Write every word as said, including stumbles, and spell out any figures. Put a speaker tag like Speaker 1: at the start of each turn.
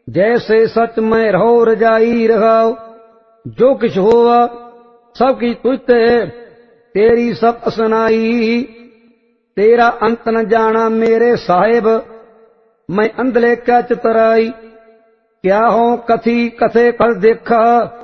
Speaker 1: जैसे सच में रहो रजाई रखाओ। जो किछ होवा सब की तुझते, तेरी सब असनाई। तेरा अंत न जाना मेरे साहिब, मैं अंधले क्या चितराई। क्या हो कथी कथे कर देखा,